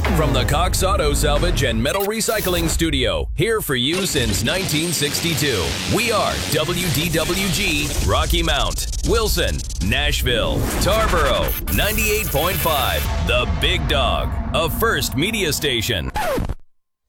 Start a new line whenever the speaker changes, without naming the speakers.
From the Cox Auto Salvage and Metal Recycling Studio, here for you since 1962. We are WDWG, Rocky Mount, Wilson, Nashville, Tarboro, 98.5, The Big Dog, a First Media Station.